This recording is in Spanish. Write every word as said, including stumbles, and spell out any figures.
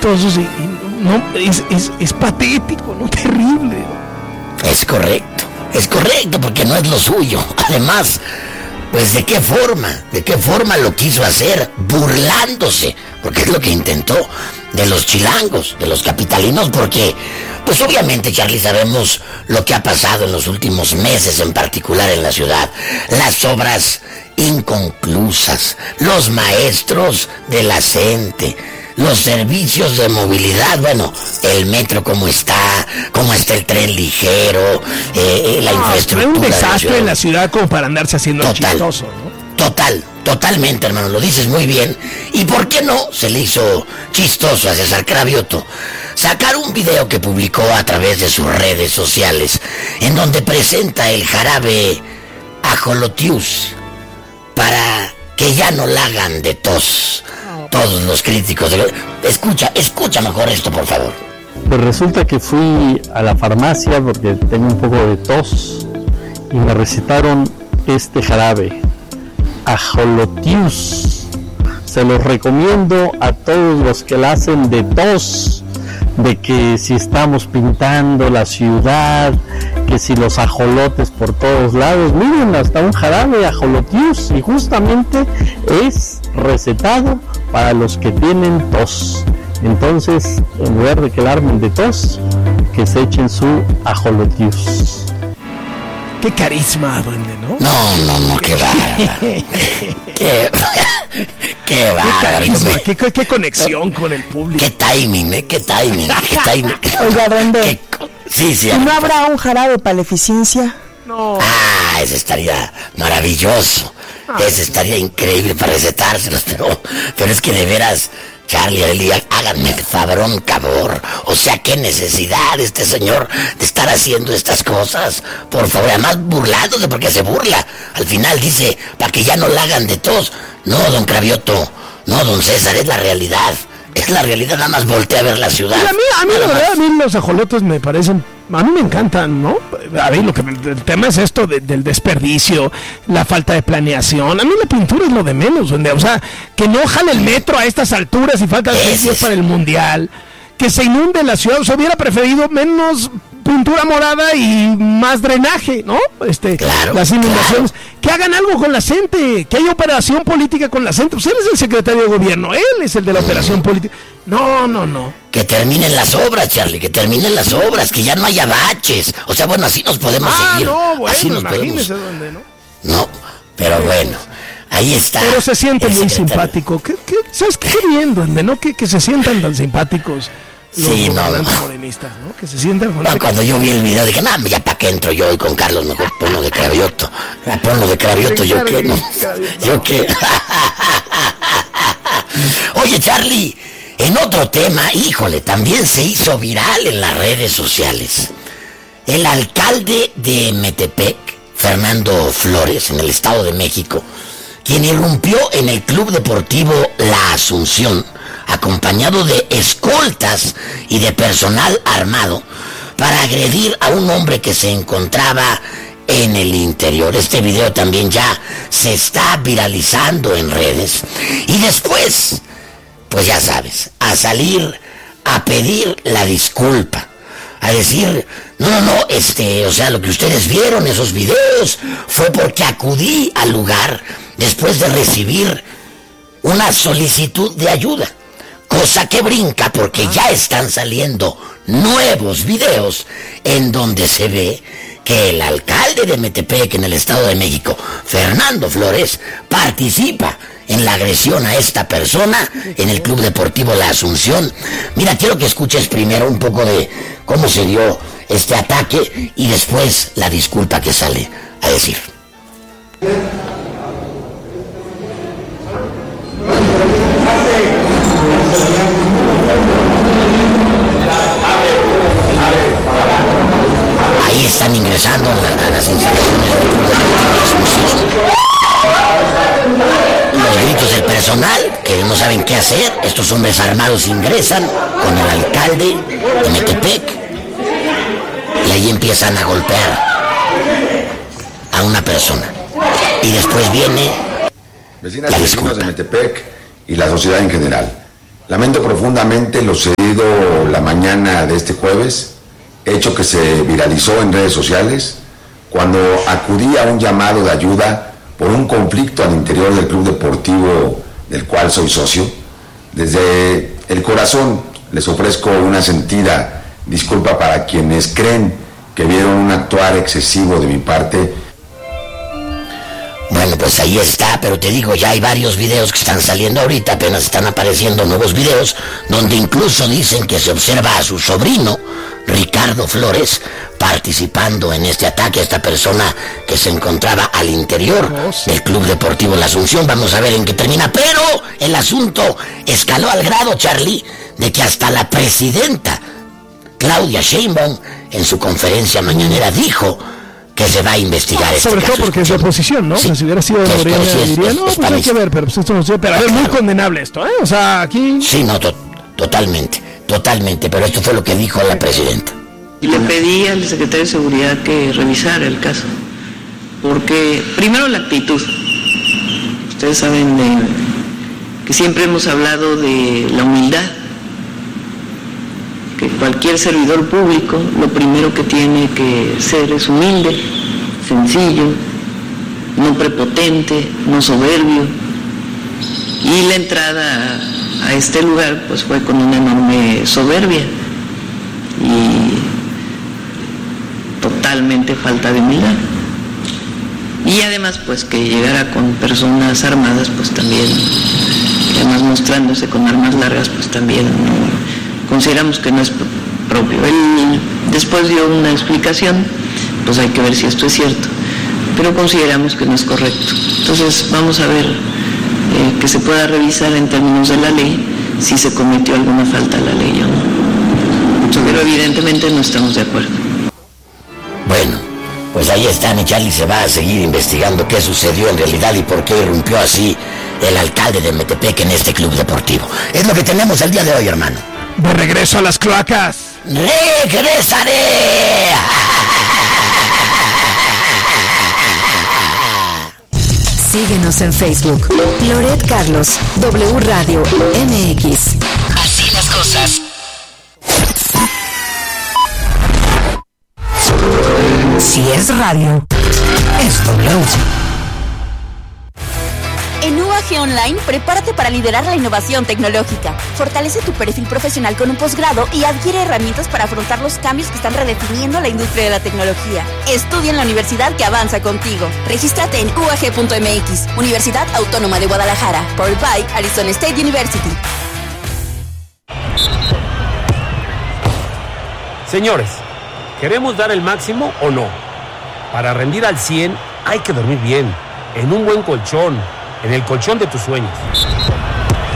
chistosos y, y no, es, es, es patético, no terrible. Es correcto, es correcto, porque no es lo suyo. Además, pues de qué forma, de qué forma lo quiso hacer, burlándose, porque es lo que intentó, de los chilangos, de los capitalinos, porque pues obviamente, Charlie, sabemos lo que ha pasado en los últimos meses, en particular en la ciudad. Las obras inconclusas, los maestros de la gente, los servicios de movilidad, bueno, el metro cómo está, cómo está el tren ligero, eh, la no, infraestructura. Es un desastre de en la ciudad como para andarse haciendo total, chistoso, ¿no? Total, totalmente, hermano, lo dices muy bien. ¿Y por qué no se le hizo chistoso a César Cravioto sacar un video que publicó a través de sus redes sociales, en donde presenta el jarabe Ajolotius para que ya no la hagan de tos todos los críticos? Escucha, escucha mejor esto, por favor. Pues resulta que fui a la farmacia porque tenía un poco de tos y me recetaron este jarabe Ajolotius. Se los recomiendo a todos los que la hacen de tos, de que si estamos pintando la ciudad, que si los ajolotes por todos lados, miren, hasta un jarabe Ajolotius, y justamente es recetado para los que tienen tos. Entonces, en lugar de que la armen de tos, que se echen su Ajolotius. Qué carisma, duende, ¿no? No, no, no, qué bárbaro. qué, qué bárbaro. Qué carisma, qué, qué, qué conexión con el público. Qué timing, ¿eh? Qué timing, qué timing. Oiga, duende. Qué, sí, sí. ¿Y no habrá un jarabe para la eficiencia? No. Ah, ese estaría maravilloso. Ah. Ese estaría increíble para recetárselos, pero, pero es que de veras, Charlie, Eli, háganme el fabrón, cabor. O sea, qué necesidad este señor de estar haciendo estas cosas. Por favor, además burlándose porque se burla. Al final dice, para que ya no la hagan de tos. No, don Cravioto, no, don César, es la realidad. Es la realidad, nada más voltea a ver la ciudad. Y a mí, a mí, la verdad, a mí los ajolotes me parecen, a mí me encantan, ¿no? A mí lo que me, el tema es esto de, del desperdicio, la falta de planeación. A mí la pintura es lo de menos, donde, o sea, que no jale el metro a estas alturas y falta de es. para el mundial, que se inunde la ciudad. O sea, hubiera preferido menos pintura morada y más drenaje, ¿no? Este, claro, las inundaciones. Claro. Que hagan algo con la gente, que haya operación política con la gente. Pues él es el secretario de gobierno, él es el de la mm. operación política. No, no, no. Que terminen las obras, Charlie, que terminen las obras, que ya no haya baches. O sea, bueno, así nos podemos ah, seguir. no, bueno, así nos imagínese podemos... dónde, ¿no? No, pero bueno, ahí está. Pero se siente muy simpático. ¿Qué, qué, ¿Sabes qué bien, dónde, no? Que, que se sientan tan simpáticos. Los sí, no, no. morenistas, ¿no? Que se sientan con no, cuando yo vi el video dije, no, ya para qué entro yo y con Carlos, mejor ponlo de Cravioto. Ponlo de Cravioto, yo qué, no. Yo qué. Oye, Charlie, en otro tema, híjole, también se hizo viral en las redes sociales. El alcalde de Metepec, Fernando Flores, en el Estado de México, quien irrumpió en el Club Deportivo La Asunción, acompañado de escoltas y de personal armado, para agredir a un hombre que se encontraba en el interior. Este video también ya se está viralizando en redes. Y después, pues ya sabes, a salir a pedir la disculpa, a decir, no, no, no, este, o sea, lo que ustedes vieron, esos videos, fue porque acudí al lugar después de recibir una solicitud de ayuda. Cosa que brinca porque ya están saliendo nuevos videos en donde se ve que el alcalde de Metepec en el Estado de México, Fernando Flores, participa en la agresión a esta persona en el Club Deportivo La Asunción. Mira, quiero que escuches primero un poco de cómo se dio este ataque y después la disculpa que sale a decir. Ahí están ingresando a, la, a las instalaciones del Club Deportivo La Asunción. Los gritos del personal, que no saben qué hacer. Estos hombres armados ingresan con el alcalde de Metepec y ahí empiezan a golpear a una persona. Y después viene vecinas y vecinos de Metepec y la sociedad en general. Lamento profundamente lo sucedido la mañana de este jueves, hecho que se viralizó en redes sociales cuando acudí a un llamado de ayuda por un conflicto al interior del club deportivo del cual soy socio. Desde el corazón les ofrezco una sentida disculpa para quienes creen que vieron un actuar excesivo de mi parte. Bueno, pues ahí está, pero te digo, ya hay varios videos que están saliendo ahorita, apenas están apareciendo nuevos videos, donde incluso dicen que se observa a su sobrino, Ricardo Flores, participando en este ataque a esta persona que se encontraba al interior oh, sí. del Club Deportivo La Asunción. Vamos a ver en qué termina, pero el asunto escaló al grado, Charlie, de que hasta la presidenta Claudia Sheinbaum en su conferencia mañanera dijo que se va a investigar este sobre caso. todo porque es de oposición, ¿no? Sí. O sea, si hubiera sido de Morena, diría, no, pues hay que ver, pero pues esto no sé, pero es muy condenable esto, ¿eh? O sea, aquí... Sí, no, to- totalmente, totalmente, pero esto fue lo que dijo la presidenta. Y le pedí al secretario de Seguridad que revisara el caso, porque primero la actitud. Ustedes saben de, que siempre hemos hablado de la humildad, que cualquier servidor público lo primero que tiene que ser es humilde, sencillo, no prepotente, no soberbio. Y la entrada a, a este lugar pues fue con una enorme soberbia y totalmente falta de humildad. Y además pues que llegara con personas armadas pues también, y además mostrándose con armas largas pues también no, consideramos que no es propio. Él después dio una explicación, pues hay que ver si esto es cierto, pero consideramos que no es correcto. Entonces vamos a ver eh, que se pueda revisar en términos de la ley si se cometió alguna falta a la ley o no. Pero evidentemente no estamos de acuerdo. Bueno, pues ahí está, y Charlie se va a seguir investigando qué sucedió en realidad y por qué irrumpió así el alcalde de Metepec en este club deportivo. Es lo que tenemos el día de hoy, hermano. De regreso a las cloacas. ¡Regresaré! Síguenos en Facebook. Loret Carlos, W Radio M X. Así las cosas. Si es radio, es W. En U A G Online, prepárate para liderar la innovación tecnológica. Fortalece tu perfil profesional con un posgrado y adquiere herramientas para afrontar los cambios que están redefiniendo la industria de la tecnología. Estudia en la universidad que avanza contigo. Regístrate en U A G punto M X, Universidad Autónoma de Guadalajara, powered by Arizona State University. Señores, ¿queremos dar el máximo o no? Para rendir al cien hay que dormir bien, en un buen colchón, en el colchón de tus sueños.